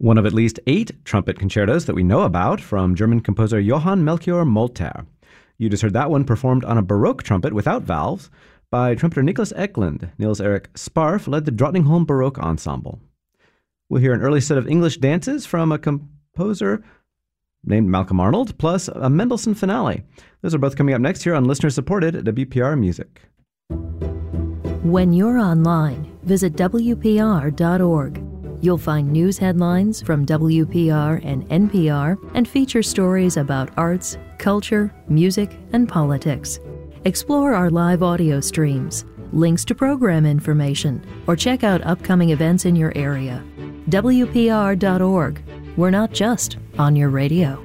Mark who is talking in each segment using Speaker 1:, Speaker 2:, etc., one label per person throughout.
Speaker 1: one of at least 8 trumpet concertos that we know about from German composer Johann Melchior Moltke. You just heard that one performed on a Baroque trumpet without valves by trumpeter Niklas Eklund. Niels Erik Sparf led the Drottningholm Baroque Ensemble. We'll hear an early set of English dances from a composer named Malcolm Arnold, plus a Mendelssohn finale. Those are both coming up next here on listener-supported WPR Music.
Speaker 2: When you're online, visit WPR.org. You'll find news headlines from WPR and NPR and feature stories about arts, culture, music, and politics. Explore our live audio streams, links to program information, or check out upcoming events in your area. WPR.org. We're not just on your radio.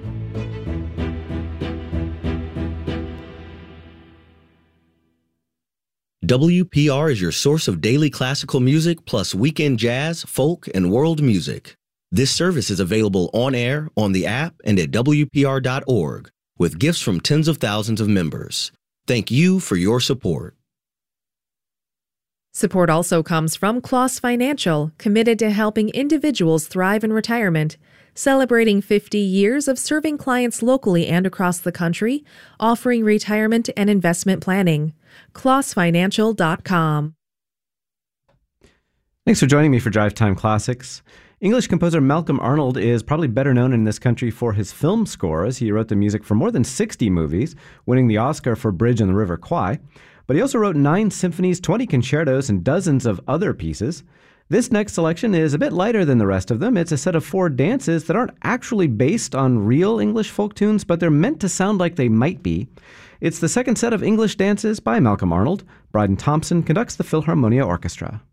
Speaker 3: WPR is your source of daily classical music plus weekend jazz, folk, and world music. This service is available on air, on the app, and at WPR.org, with gifts from tens of thousands of members. Thank you for your support.
Speaker 4: Support also comes from Kloss Financial, committed to helping individuals thrive in retirement, celebrating 50 years of serving clients locally and across the country, offering retirement and investment planning. KlossFinancial.com.
Speaker 1: Thanks for joining me for Drive Time Classics. English composer Malcolm Arnold is probably better known in this country for his film scores. He wrote the music for more than 60 movies, winning the Oscar for Bridge on the River Kwai. But he also wrote 9 symphonies, 20 concertos, and dozens of other pieces. This next selection is a bit lighter than the rest of them. It's a set of 4 dances that aren't actually based on real English folk tunes, but they're meant to sound like they might be. It's the second set of English dances by Malcolm Arnold. Bryden Thompson conducts the Philharmonia Orchestra.